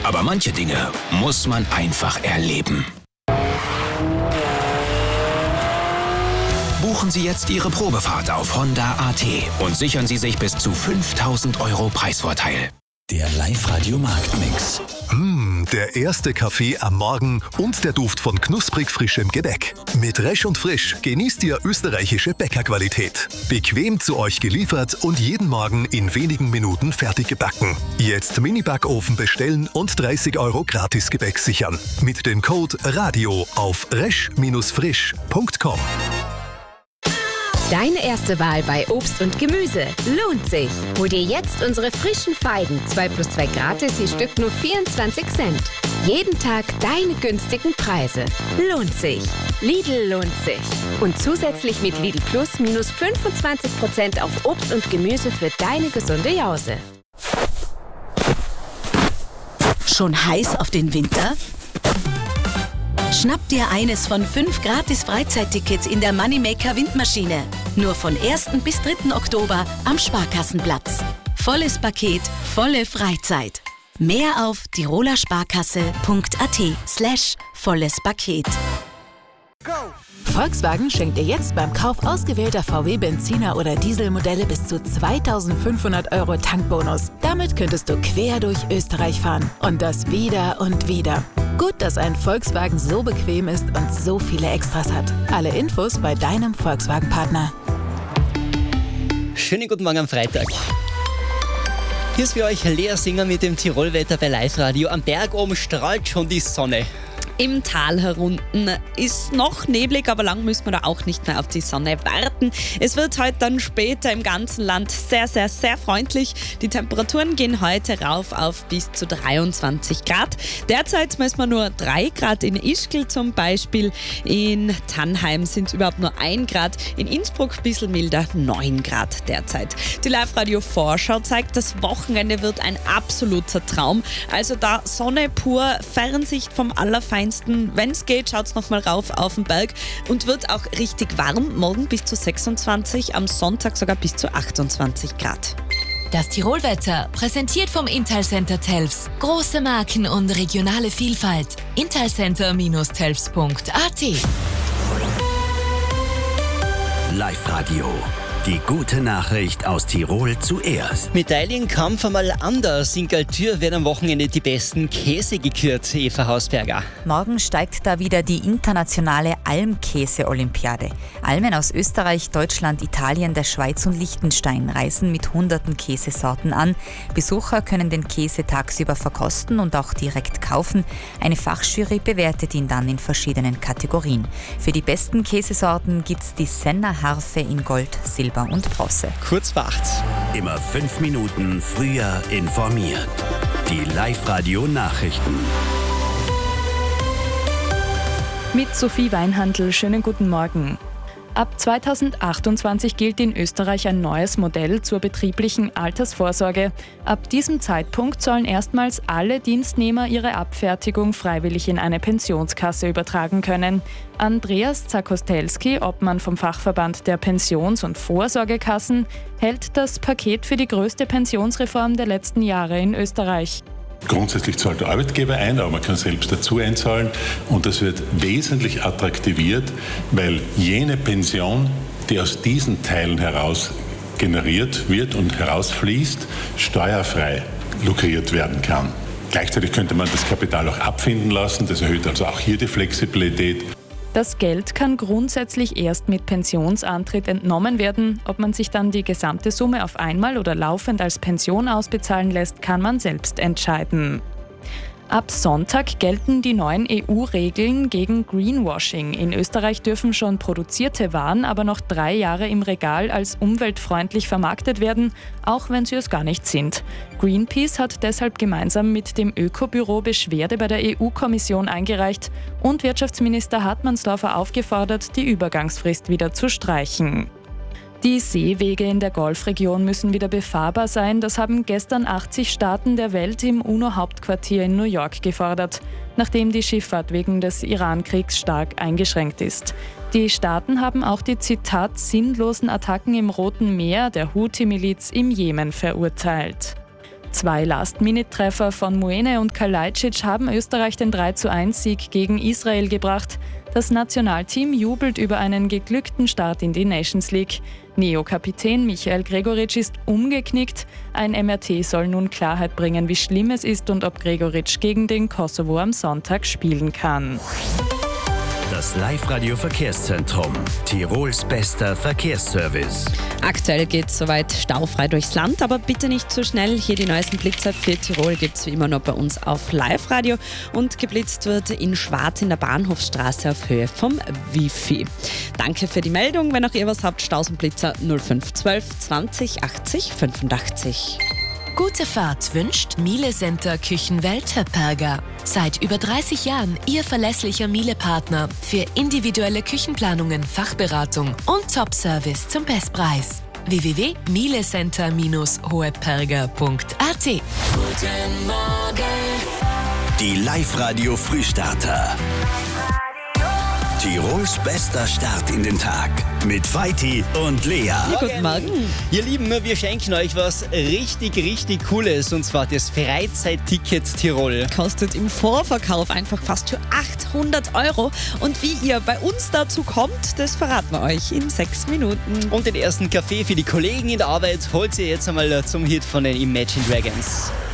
Aber manche Dinge muss man einfach erleben. Buchen Sie jetzt Ihre Probefahrt auf Honda.at und sichern Sie sich bis zu 5.000 € Preisvorteil. Der Live-Radio-Marktmix. Der erste Kaffee am Morgen und der Duft von knusprig frischem Gebäck. Mit Resch und Frisch genießt ihr österreichische Bäckerqualität. Bequem zu euch geliefert und jeden Morgen in wenigen Minuten fertig gebacken. Jetzt Mini-Backofen bestellen und 30 € Gratis-Gebäck sichern. Mit dem Code RADIO auf resch-frisch.com. Deine erste Wahl bei Obst und Gemüse lohnt sich. Hol dir jetzt unsere frischen Feigen. 2+2 gratis, je Stück nur 24 Cent. Jeden Tag deine günstigen Preise. Lohnt sich. Lidl lohnt sich. Und zusätzlich mit Lidl Plus minus 25% auf Obst und Gemüse für deine gesunde Jause. Schon heiß auf den Winter? Schnapp dir eines von 5 gratis Freizeittickets in der Moneymaker Windmaschine. Nur von 1. bis 3. Oktober am Sparkassenplatz. Volles Paket, volle Freizeit. Mehr auf tirolersparkasse.at/volles Paket. Volkswagen schenkt dir jetzt beim Kauf ausgewählter VW-Benziner- oder Dieselmodelle bis zu 2.500 € Tankbonus. Damit könntest du quer durch Österreich fahren. Und das wieder und wieder. Gut, dass ein Volkswagen so bequem ist und so viele Extras hat. Alle Infos bei deinem Volkswagen-Partner. Schönen guten Morgen am Freitag. Hier ist für euch Lea Singer mit dem Tirolwetter bei Live Radio. Am Berg oben strahlt schon die Sonne. Im Tal herunten ist noch neblig, aber lang müssen wir da auch nicht mehr auf die Sonne warten. Es wird heute dann später im ganzen Land sehr, sehr, sehr freundlich. Die Temperaturen gehen heute rauf auf bis zu 23 Grad. Derzeit messen wir nur 3 Grad in Ischgl zum Beispiel. In Tannheim sind es überhaupt nur 1 Grad. In Innsbruck ein bisschen milder, 9 Grad derzeit. Die Live-Radio-Vorschau zeigt, das Wochenende wird ein absoluter Traum. Also da Sonne pur, Fernsicht vom Allerfeinsten. Wenn es geht, schaut es nochmal rauf auf den Berg und wird auch richtig warm. Morgen bis zu 26, am Sonntag sogar bis zu 28 Grad. Das Tirolwetter, präsentiert vom Intalcenter Telfs. Große Marken und regionale Vielfalt. Intalcenter-telfs.at. Live-Radio. Die gute Nachricht aus Tirol zuerst. Mit Teilingkampf einmal anders. In Galtür werden am Wochenende die besten Käse gekürt, Eva Hausberger. Morgen steigt da wieder die internationale Almkäse-Olympiade. Almen aus Österreich, Deutschland, Italien, der Schweiz und Liechtenstein reisen mit hunderten Käsesorten an. Besucher können den Käse tagsüber verkosten und auch direkt kaufen. Eine Fachjury bewertet ihn dann in verschiedenen Kategorien. Für die besten Käsesorten gibt's die Senner Harfe in Gold, Silber und Bronze. Kurz vor 8. Immer 5 Minuten früher informiert. Die Live-Radio-Nachrichten. Mit Sophie Weinhandl, schönen guten Morgen. Ab 2028 gilt in Österreich ein neues Modell zur betrieblichen Altersvorsorge. Ab diesem Zeitpunkt sollen erstmals alle Dienstnehmer ihre Abfertigung freiwillig in eine Pensionskasse übertragen können. Andreas Zakostelski, Obmann vom Fachverband der Pensions- und Vorsorgekassen, hält das Paket für die größte Pensionsreform der letzten Jahre in Österreich. Grundsätzlich zahlt der Arbeitgeber ein, aber man kann selbst dazu einzahlen und das wird wesentlich attraktiviert, weil jene Pension, die aus diesen Teilen heraus generiert wird und herausfließt, steuerfrei lukriert werden kann. Gleichzeitig könnte man das Kapital auch abfinden lassen, das erhöht also auch hier die Flexibilität. Das Geld kann grundsätzlich erst mit Pensionsantritt entnommen werden. Ob man sich dann die gesamte Summe auf einmal oder laufend als Pension ausbezahlen lässt, kann man selbst entscheiden. Ab Sonntag gelten die neuen EU-Regeln gegen Greenwashing. In Österreich dürfen schon produzierte Waren aber noch 3 Jahre im Regal als umweltfreundlich vermarktet werden, auch wenn sie es gar nicht sind. Greenpeace hat deshalb gemeinsam mit dem Ökobüro Beschwerde bei der EU-Kommission eingereicht und Wirtschaftsminister Hartmannsdorfer aufgefordert, die Übergangsfrist wieder zu streichen. Die Seewege in der Golfregion müssen wieder befahrbar sein. Das haben gestern 80 Staaten der Welt im UNO-Hauptquartier in New York gefordert, nachdem die Schifffahrt wegen des Iran-Kriegs stark eingeschränkt ist. Die Staaten haben auch die, Zitat, sinnlosen Attacken im Roten Meer der Houthi-Miliz im Jemen verurteilt. 2 Last-Minute-Treffer von Muene und Kalajdzic haben Österreich den 3:1-Sieg gegen Israel gebracht. Das Nationalteam jubelt über einen geglückten Start in die Nations League. Neo-Kapitän Michael Gregoritsch ist umgeknickt. Ein MRT soll nun Klarheit bringen, wie schlimm es ist und ob Gregoritsch gegen den Kosovo am Sonntag spielen kann. Das Live-Radio-Verkehrszentrum. Tirols bester Verkehrsservice. Aktuell geht es soweit staufrei durchs Land, aber bitte nicht zu schnell. Hier die neuesten Blitzer für Tirol gibt es wie immer noch bei uns auf Live-Radio. Und geblitzt wird in Schwarz in der Bahnhofstraße auf Höhe vom Wifi. Danke für die Meldung. Wenn auch ihr was habt, Staus und Blitzer 0512 20 80 85. Gute Fahrt wünscht Miele Center Küchenwelt Höpperger. Seit über 30 Jahren Ihr verlässlicher Miele-Partner für individuelle Küchenplanungen, Fachberatung und Top-Service zum Bestpreis. www.mielecenter-hoheperger.at. Guten Morgen. Die Live-Radio Frühstarter. Tirols bester Start in den Tag mit Vaiti und Lea. Ja, guten Morgen. Ihr Lieben, wir schenken euch was richtig Cooles, und zwar das Freizeitticket Tirol. Kostet im Vorverkauf einfach fast für 800 €. Und wie ihr bei uns dazu kommt, das verraten wir euch in 6 Minuten. Und den ersten Kaffee für die Kollegen in der Arbeit holt ihr jetzt einmal zum Hit von den Imagine Dragons.